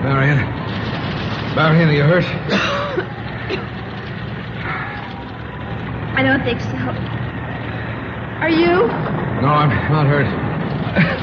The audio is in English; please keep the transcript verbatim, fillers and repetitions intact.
Marion. Marion, are you hurt? I don't think so. Are you? No, I'm not hurt.